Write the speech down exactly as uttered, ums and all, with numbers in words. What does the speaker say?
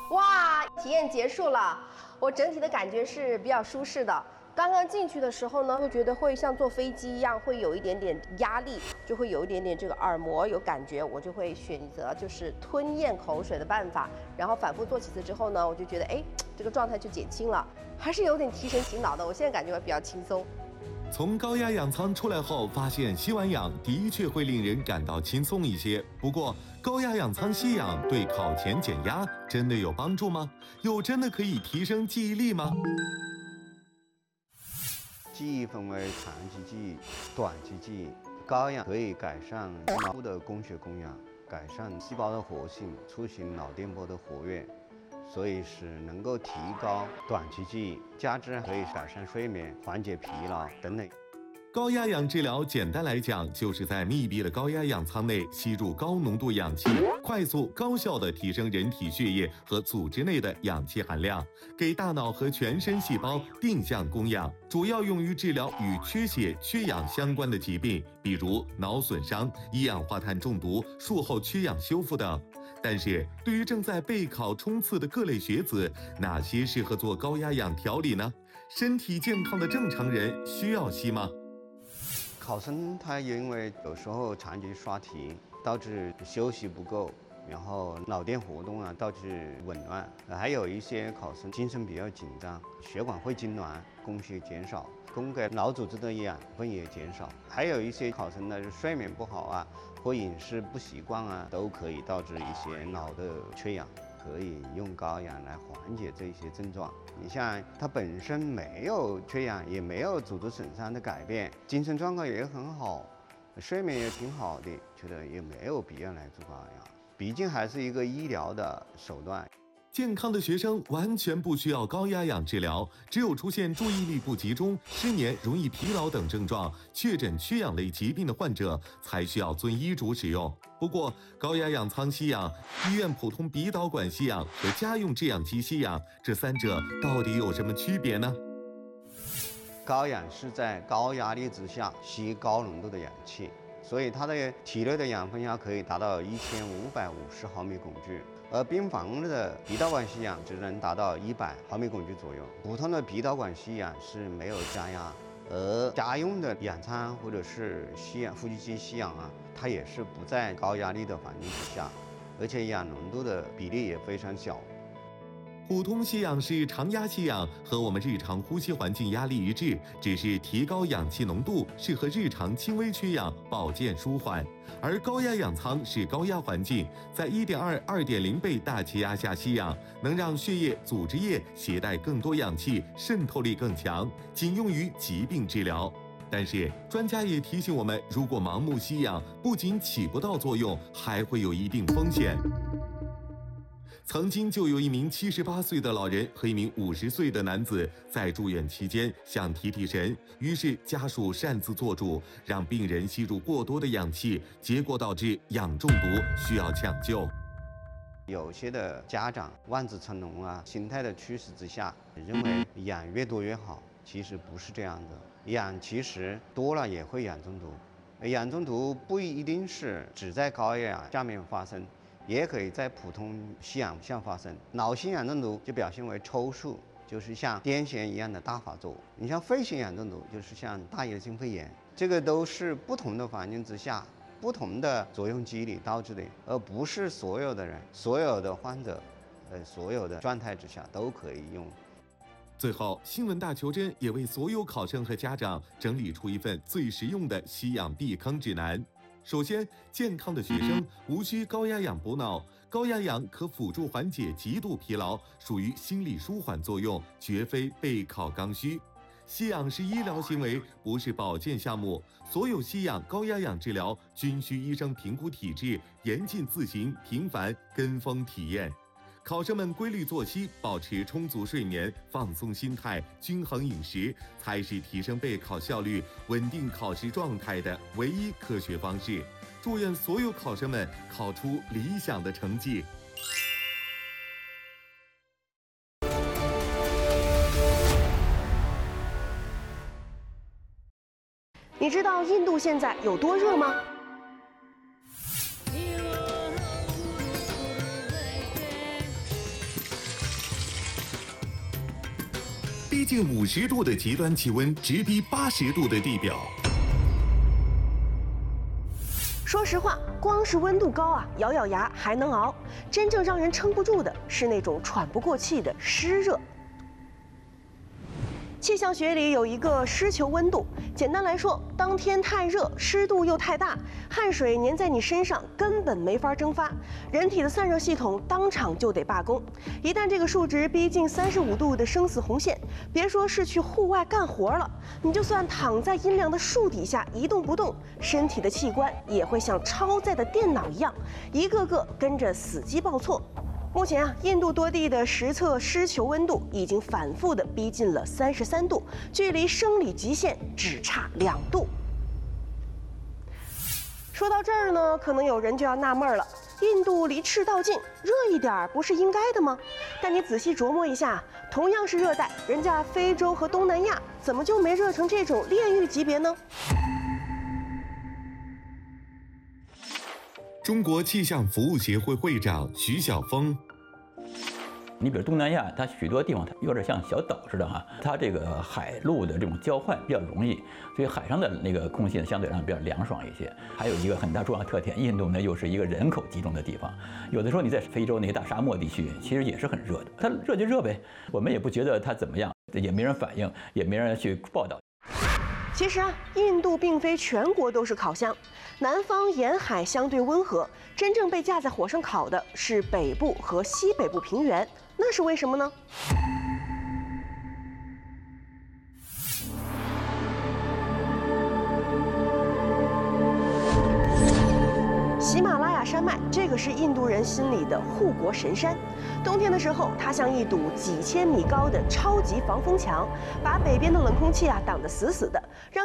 哇，体验结束了，我整体的感觉是比较舒适的。刚刚进去的时候呢，会觉得会像坐飞机一样，会有一点点压力，就会有一点点这个耳膜有感觉，我就会选择就是吞咽口水的办法，然后反复做几次之后呢，我就觉得哎，这个状态就减轻了，还是有点提神醒脑的。我现在感觉比较轻松。 从高压氧舱出来后，发现吸完氧的确会令人感到轻松一些。不过，高压氧舱吸氧对考前减压真的有帮助吗？又真的可以提升记忆力吗？ 记忆分为长期记忆、短期记忆。高氧可以改善脑部的供血供氧，改善细胞的活性，促进脑电波的活跃。所以是能够提高短期记忆，加之可以改善睡眠、缓解疲劳等等。 高压氧治疗简单来讲，就是在密闭的高压氧舱内吸入高浓度氧气，快速高效地提升人体血液和组织内的氧气含量，给大脑和全身细胞定向供氧，主要用于治疗与缺血、缺氧相关的疾病，比如脑损伤、一氧化碳中毒、术后缺氧修复等。但是，对于正在备考冲刺的各类学子，哪些适合做高压氧调理呢？身体健康的正常人需要吸吗？ 考生他因为有时候长期刷题，导致休息不够，然后脑电活动啊导致紊乱，还有一些考生精神比较紧张，血管会痉挛，供血减少，供给脑组织的养分也减少，还有一些考生呢睡眠不好啊，或饮食不习惯啊，都可以导致一些脑的缺氧。可以用高氧来缓解这些症状。你像他本身没有缺氧，也没有组织损伤的改变，精神状况也很好，睡眠也挺好的，觉得也没有必要来做高氧，毕竟还是一个医疗的手段。 健康的学生完全不需要高压氧治疗，只有出现注意力不集中、失眠、容易疲劳等症状，确诊缺氧类疾病的患者才需要遵医嘱使用。不过，高压氧舱吸氧、医院普通鼻导管吸氧和家用制氧机吸氧，这三者到底有什么区别呢？ 高氧是在高压力之下吸高浓度的氧气，所以它的体内的氧分压可以达到一千五百五十毫米汞柱。而病房的鼻导管吸氧只能达到一百毫米汞柱左右，普通的鼻导管吸氧是没有加压，而家用的氧舱或者是吸氧呼吸机吸氧啊，它也是不在高压力的环境之下，而且氧浓度的比例也非常小。 普通吸氧是常压吸氧，和我们日常呼吸环境压力一致，只是提高氧气浓度，适合日常轻微缺氧、保健舒缓。而高压氧舱是高压环境，在 一点二、二点零 倍大气压下吸氧，能让血液、组织液携带更多氧气，渗透力更强，仅用于疾病治疗。但是专家也提醒我们，如果盲目吸氧，不仅起不到作用，还会有一定风险。曾经就有一名七十八岁的老人和一名五十岁的男子在住院期间想提提神，于是家属擅自做主，让病人吸入过多的氧气，结果导致氧中毒，需要抢救。 有些的家长望子成龙啊，心态的驱使之下，认为氧越多越好，其实不是这样的。氧其实多了也会氧中毒，氧中毒不一定是只在高压氧下面发生。也可以在普通吸氧下发生。脑性氧中毒就表现为抽搐，就是像癫痫一样的大发作。你像肺性氧中毒，就是像大叶性肺炎，这个都是不同的环境之下、不同的作用机理导致的，而不是所有的人、所有的患者、呃，所有的状态之下都可以用。 最后，新闻大求真也为所有考生和家长整理出一份最实用的吸氧避坑指南。首先，健康的学生无需高压氧补脑，高压氧可辅助缓解极度疲劳，属于心理舒缓作用，绝非备考刚需。吸氧是医疗行为，不是保健项目，所有吸氧、高压氧治疗均需医生评估体质，严禁自行、频繁跟风体验。考生们规律作息，保持充足睡眠，放松心态，均衡饮食，才是提升备考效率、稳定考试状态的唯一科学方式。祝愿所有考生们考出理想的成绩。 你知道印度现在有多热吗？ 接近五十度的极端气温直逼八十度的地表。 说实话，光是温度高啊，咬咬牙还能熬。真正让人撑不住的是那种喘不过气的湿热。气象学里有一个湿球温度，简单来说，当天太热，湿度又太大，汗水粘在你身上，根本没法蒸发，人体的散热系统当场就得罢工。一旦这个数值逼近三十五度的生死红线，别说是去户外干活了，你就算躺在阴凉的树底下一动不动，身体的器官也会像超载的电脑一样，一个个跟着死机报错。目前啊，印度多地的实测湿球温度已经反复的逼近了三十三度，距离生理极限只差两度。说到这儿呢，可能有人就要纳闷了：印度离赤道近，热一点不是应该的吗？但你仔细琢磨一下，同样是热带，人家非洲和东南亚怎么就没热成这种炼狱级别呢？ 中国气象服务协会会长徐晓峰， 你比如东南亚，它许多地方它有点像小岛似的哈，它这个海陆的这种交换比较容易，所以海上的那个空气呢相对来说比较凉爽一些。还有一个很大重要特点，印度呢又是一个人口集中的地方，有的时候你在非洲那些大沙漠地区，其实也是很热的，它热就热呗，我们也不觉得它怎么样，也没人反应，也没人去报道。 其实啊，印度并非全国都是烤箱，南方沿海相对温和，真正被架在火上烤的是北部和西北部平原，那是为什么呢？喜马拉雅山脉，这个是印度人心里的护国神山。冬天的时候，它像一堵几千米高的超级防风墙，把北边的冷空气啊挡得死死的，让